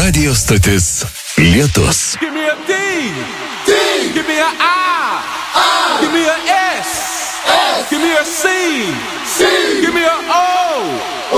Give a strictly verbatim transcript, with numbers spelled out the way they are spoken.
Radio stotis Lietus. Give me a D. D. Give me a I. I. Give me a S. S. Give me a C. C. Give me a O.